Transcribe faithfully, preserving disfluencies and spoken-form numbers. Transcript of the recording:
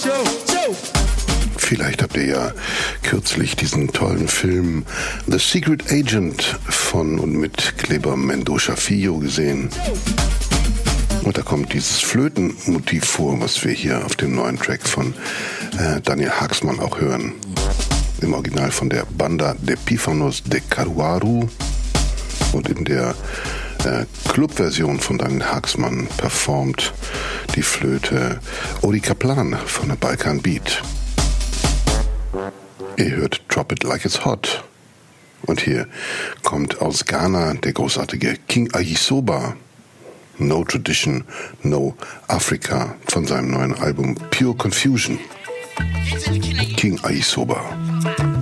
Vielleicht habt ihr ja kürzlich diesen tollen Film The Secret Agent von und mit Kleber Mendoza Filho gesehen. Und da kommt dieses Flötenmotiv vor, was wir hier auf dem neuen Track von äh, Daniel Haaksman auch hören. Im Original von der Banda de Pífanos de Caruaru und in der äh, Clubversion von Daniel Haaksman performt die Flöte Ori Kaplan von der Balkan Beat. Ihr hört Drop It Like It's Hot. Und hier kommt aus Ghana der großartige King Ayisoba. No Tradition, No Africa von seinem neuen Album Pure Confusion. King Ayisoba.